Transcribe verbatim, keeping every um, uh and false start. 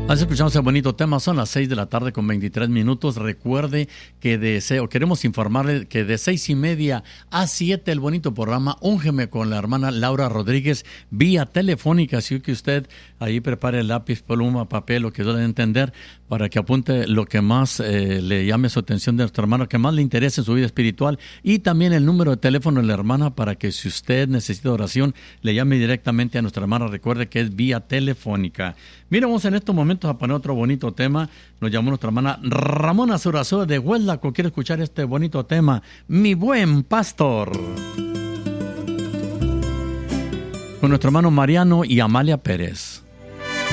Así escuchamos el bonito tema, son las seis de la tarde con veintitrés minutos. Recuerde que deseo, queremos informarle que de seis y media a siete el bonito programa Úngeme con la hermana Laura Rodríguez vía telefónica, así que usted ahí prepare lápiz, pluma, papel, lo que duele entender, para que apunte lo que más eh, le llame su atención de nuestra hermana, que más le interese en su vida espiritual, y también el número de teléfono de la hermana para que si usted necesita oración, le llame directamente a nuestra hermana. Recuerde que es vía telefónica. Mira, vamos en estos momentos a poner otro bonito tema. Nos llamó nuestra hermana Ramona Zurazúa de Hueslaco. Quiere escuchar este bonito tema, Mi Buen Pastor, con nuestro hermano Mariano y Amalia Pérez.